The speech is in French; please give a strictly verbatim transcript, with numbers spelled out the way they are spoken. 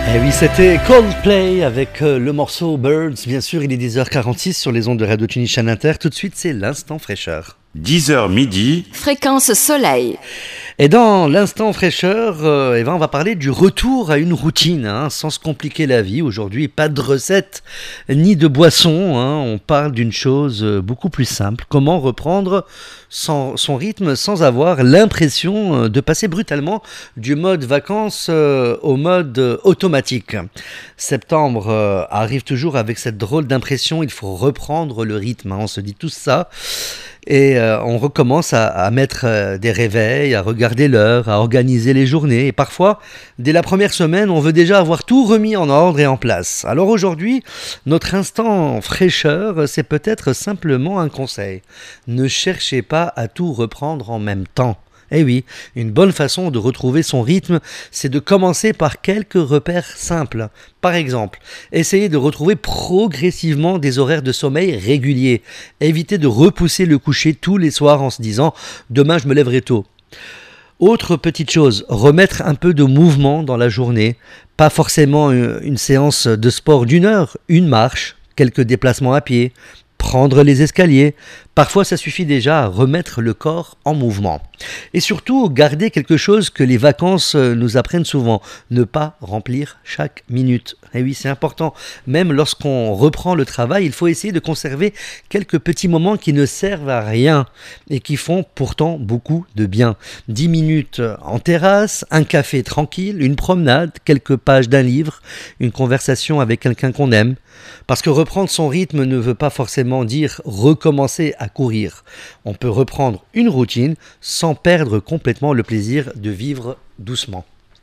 Eh oui, c'était Coldplay avec euh, le morceau Birds. Bien sûr, il est dix heures quarante-six sur les ondes de Radio Tunis Chaîne Inter. Tout de suite, c'est l'instant fraîcheur. dix heures midi. Fréquence soleil. Et dans l'instant fraîcheur, euh, eh ben, on va parler du retour à une routine, hein, sans se compliquer la vie. Aujourd'hui, pas de recettes ni de boissons. Hein. On parle d'une chose euh, beaucoup plus simple. Comment reprendre son, son rythme sans avoir l'impression euh, de passer brutalement du mode vacances euh, au mode euh, automatique. Septembre euh, arrive toujours avec cette drôle d'impression, il faut reprendre le rythme. Hein. On se dit tous ça. Et euh, on recommence à, à mettre euh, des réveils, à regarder l'heure, à organiser les journées. Et parfois, dès la première semaine, on veut déjà avoir tout remis en ordre et en place. Alors aujourd'hui, notre instant fraîcheur, c'est peut-être simplement un conseil. Ne cherchez pas à tout reprendre en même temps. Eh oui, une bonne façon de retrouver son rythme, c'est de commencer par quelques repères simples. Par exemple, essayez de retrouver progressivement des horaires de sommeil réguliers. Évitez de repousser le coucher tous les soirs en se disant « demain je me lèverai tôt ». Autre petite chose, remettre un peu de mouvement dans la journée. Pas forcément une séance de sport d'une heure, une marche, quelques déplacements à pied, prendre les escaliers. Parfois, ça suffit déjà à remettre le corps en mouvement. Et surtout, garder quelque chose que les vacances nous apprennent souvent. Ne pas remplir chaque minute. Et oui, c'est important. Même lorsqu'on reprend le travail, il faut essayer de conserver quelques petits moments qui ne servent à rien et qui font pourtant beaucoup de bien. Dix minutes en terrasse, un café tranquille, une promenade, quelques pages d'un livre, une conversation avec quelqu'un qu'on aime. Parce que reprendre son rythme ne veut pas forcément dire recommencer à courir. On peut reprendre une routine sans perdre complètement le plaisir de vivre doucement.